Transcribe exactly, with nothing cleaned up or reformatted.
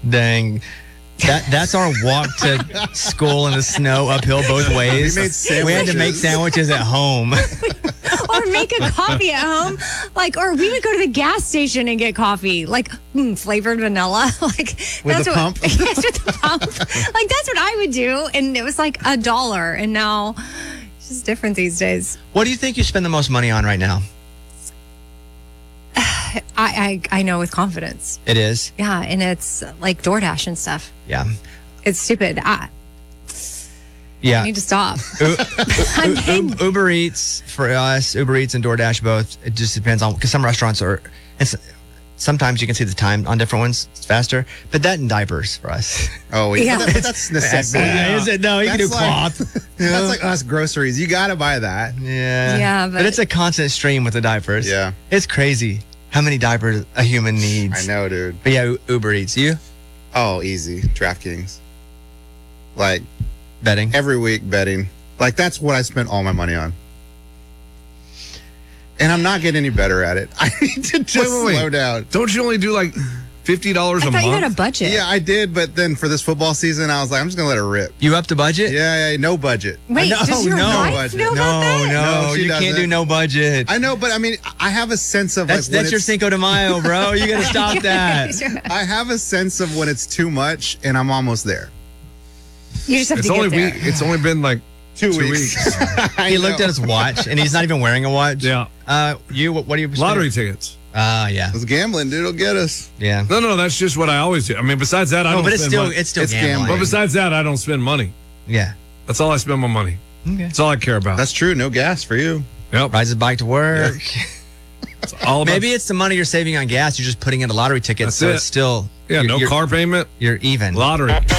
Dang. That that's our walk to school in the snow uphill both ways. We made sandwiches. We had to make sandwiches at home. Or make a coffee at home. Like, or we would go to the gas station and get coffee, like mm, flavored vanilla. Like With that's the what, pump? Yes, with the pump. Like that's what I would do, and it was like a dollar, and now it's just different these days. What do you think you spend the most money on right now? I, I I know with confidence. It is. Yeah, and it's like DoorDash and stuff. Yeah. It's stupid. I, Yeah. I need to stop. U- I'm U- paying- Uber Eats for us, Uber Eats and DoorDash both. It just depends on, because some restaurants are, it's, sometimes you can see the time on different ones. It's faster, but that and diapers for us. Oh, yeah. Yeah. But that- but that's necessity. Yeah, is it? No, you can do That's like- cloth. That's like us groceries. You got to buy that. Yeah. Yeah, but, but- it's a constant stream with the diapers. Yeah. It's crazy how many diapers a human needs. I know, dude. But yeah, U- Uber Eats. You? Oh, easy. DraftKings. Like, Betting? every week betting. Like, that's what I spent all my money on. And I'm not getting any better at it. I need to just Wait, wait, wait. slow down. Don't you only do like fifty dollars I a thought month? you had a budget. Yeah, I did, but then for this football season, I was like, I'm just going to let it rip. You up the budget? Yeah, yeah, no budget. Wait, No, does your no, wife budget. know No, about that? no, No, she you can't doesn't. do no budget. I know, but I mean, I have a sense of That's like when that's your it's- Cinco de Mayo, bro. You gotta stop that. I have a sense of when it's too much, and I'm almost there. You just have It's to only get there. week. It's only been like Two, Two weeks. He looked at his watch, and he's not even wearing a watch. Yeah. Uh, you? What, what do you? lottery tickets. Ah, yeah, It's gambling, dude. It'll get us. yeah. No, no, that's just what I always do. I mean, besides that, I No, don't but it's spend still money. it's still It's gambling. gambling. But besides that, I don't spend money. Yeah. That's all I spend my money. Okay. That's all I care about. That's true. No gas for you. Yep. Rides his bike to work. It's all about, Maybe it's the money you're saving on gas. You're just putting in a lottery ticket, That's so it. it's still yeah, you're, no you're, car payment, You're even. lottery.